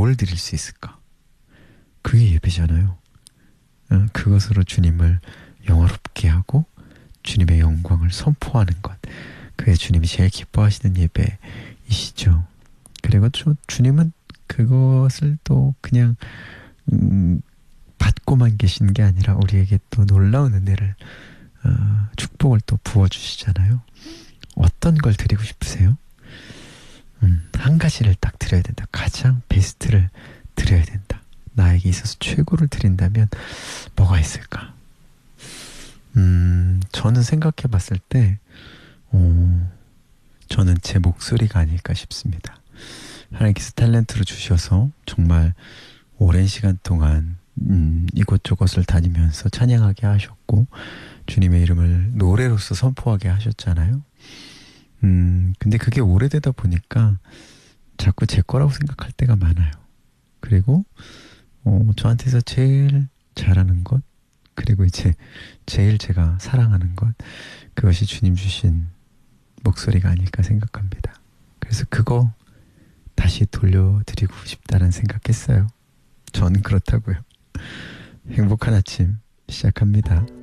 뭘 드릴 수 있을까? 그게 예배잖아요. 그것으로 주님을 영화롭게 하고 주님의 영광을 선포하는 것. 그게 주님이 제일 기뻐하시는 예배이시죠. 그리고 주님은 그것을 또 그냥 받고만 계시는 게 아니라 우리에게 또 놀라운 은혜를 축복을 또 부어주시잖아요. 어떤 걸 드리고 싶으세요? 한 가지를 딱 드려야 된다. 가장 베스트를 드려야 된다. 나에게 있어서 최고를 드린다면 뭐가 있을까? 저는 생각해 봤을 때 저는 제 목소리가 아닐까 싶습니다. 하나님께서 탤런트로 주셔서 정말 오랜 시간 동안 이곳저곳을 다니면서 찬양하게 하셨고 주님의 이름을 노래로서 선포하게 하셨잖아요. 근데 그게 오래되다 보니까 자꾸 제 거라고 생각할 때가 많아요. 그리고 저한테서 제일 잘하는 것, 그리고 이제 제일 제가 사랑하는 것, 그것이 주님 주신 목소리가 아닐까 생각합니다. 그래서 그거 다시 돌려드리고 싶다는 생각했어요. 저는 그렇다고요. 행복한 아침 시작합니다.